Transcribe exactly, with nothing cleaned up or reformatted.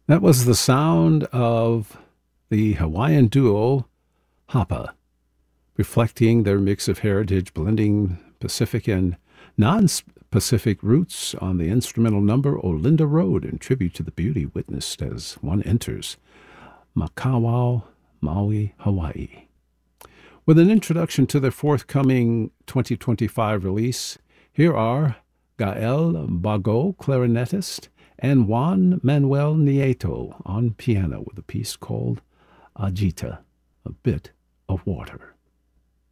That was the sound of the Hawaiian duo Hapa, reflecting their mix of heritage, blending Pacific and non-Pacific roots on the instrumental number Olinda Road, in tribute to the beauty witnessed as one enters Makawao, Maui, Hawaii. With an introduction to their forthcoming twenty twenty-five release, here are Gael Bago, clarinetist, and Juan Manuel Nieto on piano with a piece called Agita, a bit of water.